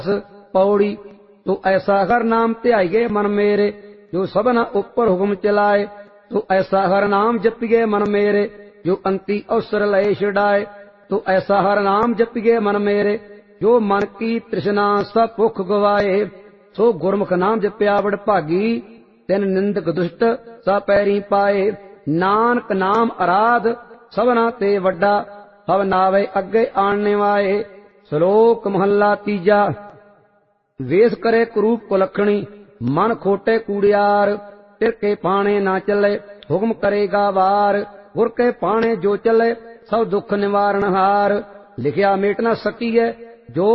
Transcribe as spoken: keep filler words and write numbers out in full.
पौड़ी तो ऐसा हर नाम ध्याइए मन मेरे जो सबना ऊपर हुक्म चलाए। तो ऐसा हर नाम जपिए मन मेरे जो अंति अवसर लय छुड़ाए। तो ऐसा हर नाम जपिए मन मेरे जो मन की तृष्णा सब भुख गवाए। सो गुरमुख नाम जपिया बड़ भागी तिन निंदक दुष्ट सा पैरी पाए। नानक नाम अराध सबना ते वड्डा हव नावे अगे आणने वाए। श्लोक महला तीजा। वेश करे कुरूप कुलखणी मन खोटे कूड़ियार। तिर के पाने ना चले हुक्म करेगा वार। गुर के पाने जो चले सब दुख निवारण हार। लिखिया मेट न सकी है जो